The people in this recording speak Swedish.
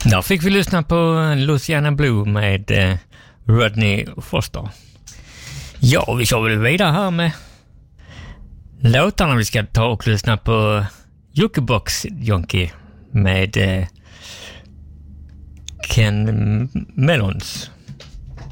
Där fick vi lyssna på Louisiana Blue med Rodney Foster. Ja, vi kör väl vidare här med låtarna. Vi ska ta och lyssna på Jukebox Junkie med Ken Melons.